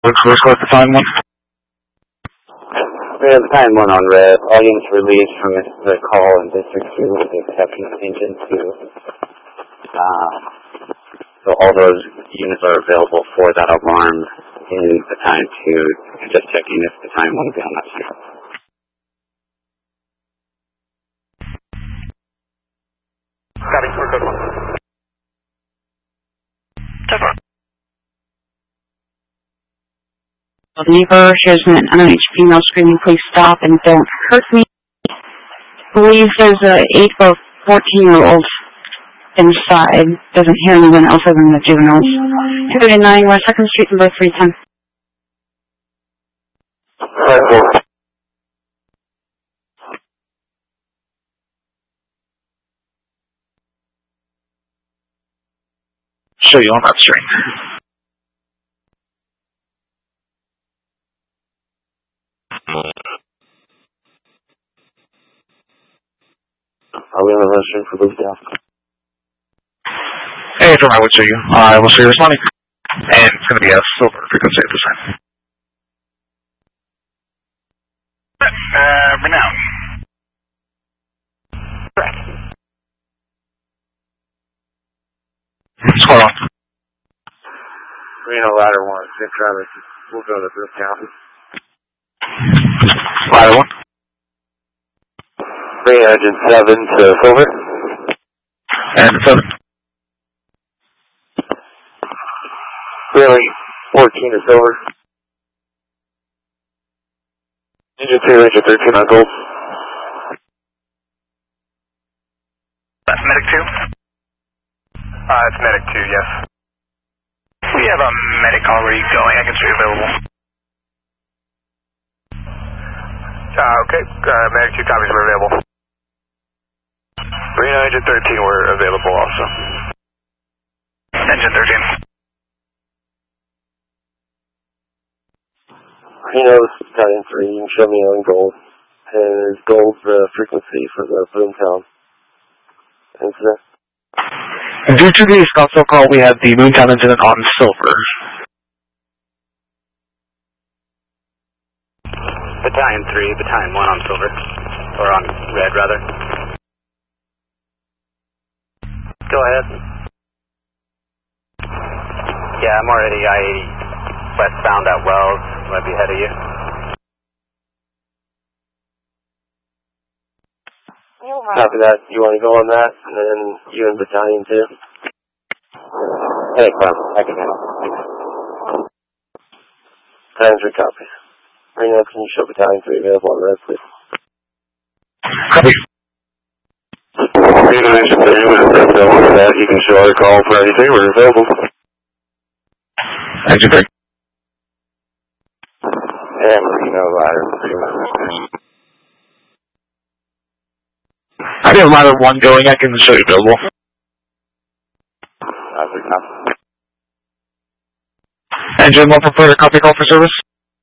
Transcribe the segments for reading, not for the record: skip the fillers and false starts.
First call at the time one. We have time one on red. All units released from the call in District 2 with the exception of Engine 2. So all those units are available for that alarm in the time 2. Just checking if the time one will be on that street. Copy, we're good one. Neighbor, here's an NIH female screaming, please stop and don't hurt me. Believes there's a 8 or 14-year-old inside. Doesn't hear anyone else other than the juveniles. 289 West 2nd Street, number 310. Show you on that string. Are we on the restroom for Blue Down? Hey, from I will show you. I will show you responding. And it's going to be a silver frequency at this time. Renown. Correct. Squad on. Reno ladder 1, 6 drivers. We'll go to the Blue Down. Ladder 1. Bring engine 7 to silver. And 7. Really 14 to silver. Engine 2, engine 13 on gold. That's medic 2? It's medic 2, yes. We have a medic already going. I can see available. Okay, medic 2 copies are available. Reno engine 13 were available also. Engine 13. Reno's Battalion 3, you can show me on gold. And is gold the frequency for the Boomtown incident? Due to the Scottsdale call, we had the Boomtown incident on silver. Battalion 3, Battalion 1 on silver. Or on red, rather. Go ahead. Yeah, I'm already I-80 westbound at Wells. Might be ahead of you. Copy that. You want to go on that? And then you and Battalion 2? Hey, Clem. I can handle it. Battalion 3 copies. Reno, can you show Battalion 3 available on red, please? Copy. Reno, engine 3, we're available for that. You can show our call for anything. We're available. Engine 3. Yeah, Reno, ladder 3. I have ladder 1 going. I can show you available. Engine 1 prepared a copy call for service.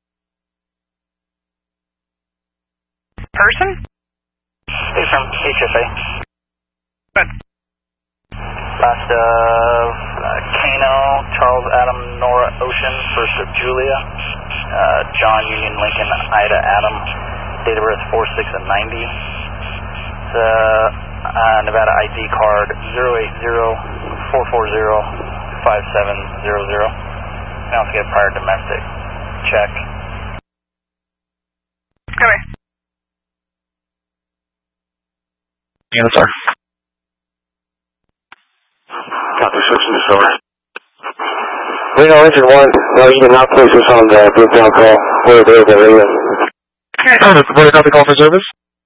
Person? He's from HFA. Good. Last of Kano, Charles Adam, Nora Ocean, first of Julia, John Union Lincoln, Ida Adam, date of birth 46 and 90. Nevada ID card 080-440-5700. Now let's get prior domestic check. Okay. Units are. Copy, switching to silver. Reno engine 1, no, you did not place us on the Boomtown call. We're available, Reno. Okay. Prepared a copy call for service.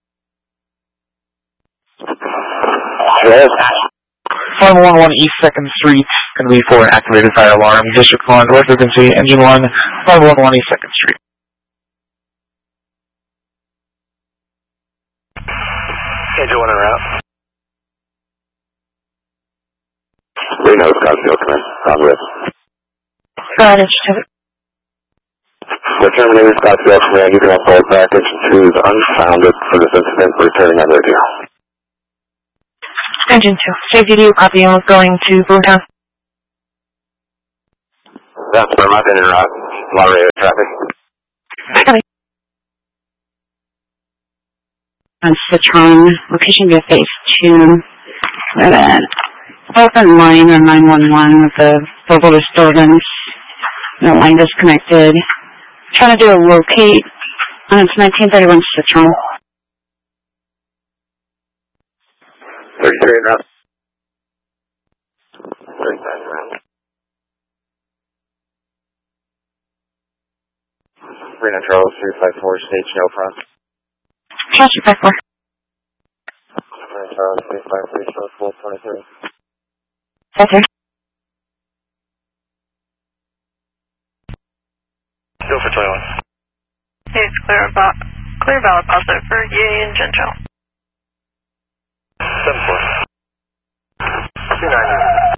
Yes. 511 East 2nd Street, going to be for an activated fire alarm. District 1, direct frequency, engine 1, 511 East 2nd Street. Engine 1 en route. Reno, Scottsdale, command. On with. Got it. The Terminator Scottsdale command, you can have hold back. Engine 2 is unfounded for this incident. We're returning on radio. Engine 2. Safety view, copy, and we're going to Boomtown. That's where I'm not going to interrupt. Laredo traffic. On Citron, location via phase 2. At an open line on 911 with the vocal disturbance. The line disconnected. Trying to do a locate. And it's 1931 Citron. 33 enough. 35 around. Reno Charles 354, stage no front. Charles 354. Reno Charles 353, short 423. Okay. Go for 21. Hey, it's clear valid positive for Yay and Gentile. 7-4. 299.